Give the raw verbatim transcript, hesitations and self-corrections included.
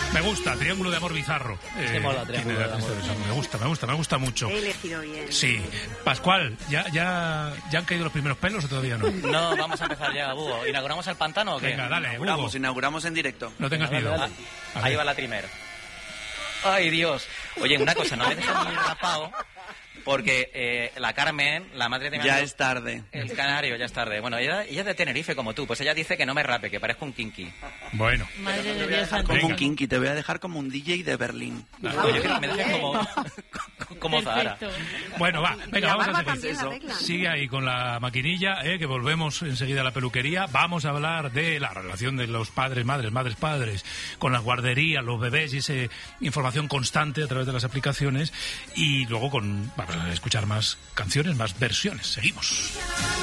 Me gusta, Triángulo de Amor Bizarro. Este Eh, mola, Triángulo de Amor. Me gusta, me gusta, me gusta mucho. He elegido bien. Sí. Pascual, ¿ya, ya, ¿ya han caído los primeros pelos o todavía no? No, vamos a empezar ya, Hugo. ¿Inauguramos el pantano o qué? Venga, dale, Hugo. Inauguramos, inauguramos en directo. No tengas Dale, miedo. dale. A Ahí ver. va la primera. Ay, Dios. Oye, una cosa, no me dejes muy rapado, porque eh, la Carmen, la madre de mi Ya amigo, es tarde. el canario, ya es tarde. Bueno, ella, ella es de Tenerife como tú, pues ella dice que no me rape, que parezco un kinky. Bueno. Madre de Dios Como santísimo. un kinky, te voy a dejar como un D J de Berlín. No, yo quiero que me dejes como, como Zahara. Perfecto. Bueno, va, Y venga, la vamos a barba seguir. también la arreglan. Sigue ahí con la maquinilla, eh, que volvemos enseguida a la peluquería. Vamos a hablar de la relación de los padres, madres, madres, padres, con las guarderías, los bebés y esa información constante a través de las aplicaciones. Y luego con, vamos a escuchar más canciones, más versiones. Seguimos.